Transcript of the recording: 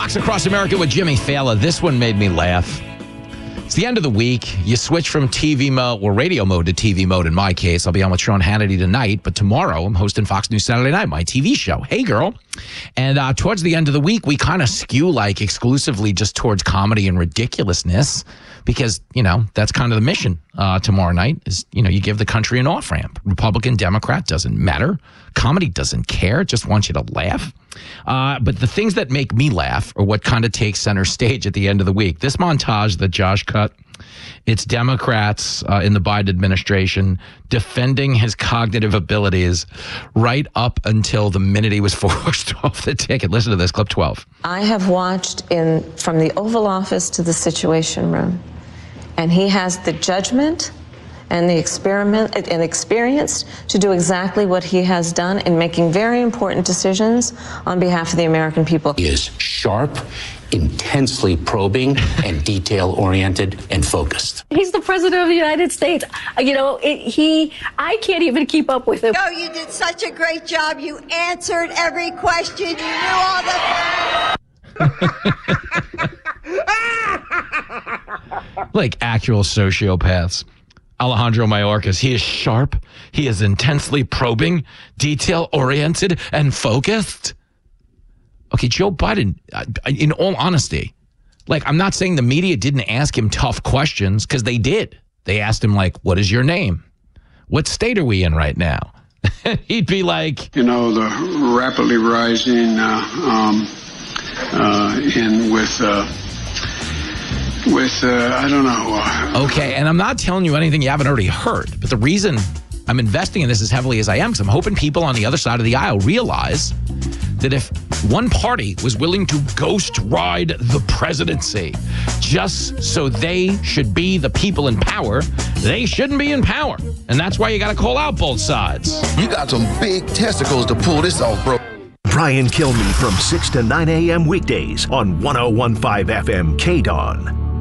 Fox Across America with Jimmy Fallon. This one made me laugh. It's the end of the week. You switch from TV mode, or radio mode, to TV mode in my case. I'll be on with Sean Hannity tonight, but tomorrow I'm hosting Fox News Saturday Night, my TV show. Hey, girl. And towards the end of the week, we kind of skew like exclusively just towards comedy and ridiculousness because, you know, that's kind of the mission tomorrow night is, you know, you give the country an off-ramp. Republican, Democrat, doesn't matter. Comedy doesn't care. It just wants you to laugh. But the things that make me laugh are what kind of takes center stage at the end of the week. This montage that Josh cut, it's Democrats in the Biden administration defending his cognitive abilities right up until the minute he was forced off the ticket. Listen to this, clip 12. I have watched from the Oval Office to the Situation Room, and he has the judgment and the experience to do exactly what he has done in making very important decisions on behalf of the American people. He is sharp, intensely probing, and detail-oriented and focused. He's the president of the United States. You know, I can't even keep up with him. Oh, you did such a great job. You answered every question. You knew all the... Like actual sociopaths. Alejandro Mayorkas, he is sharp, he is intensely probing, detail-oriented, and focused. Okay, Joe Biden, in all honesty, like, I'm not saying the media didn't ask him tough questions, because they did. They asked him, like, what is your name? What state are we in right now? He'd be like... You know, the rapidly rising I don't know. Okay, and I'm not telling you anything you haven't already heard, but the reason I'm investing in this as heavily as I am, because I'm hoping people on the other side of the aisle realize that if one party was willing to ghost ride the presidency just so they should be the people in power, they shouldn't be in power. And that's why you got to call out both sides. You got some big testicles to pull this off, bro. Brian Kilmeade from 6 to 9 a.m. weekdays on 101.5 FM KDAWN.